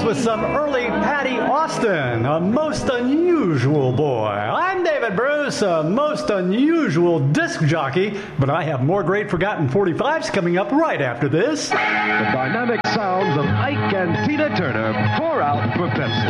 with some early Patty Austin, a most unusual boy. I'm David Bruce, a most unusual disc jockey, but I have more great forgotten 45s coming up right after this. The dynamic sounds of Ike and Tina Turner pour out for Pepsi.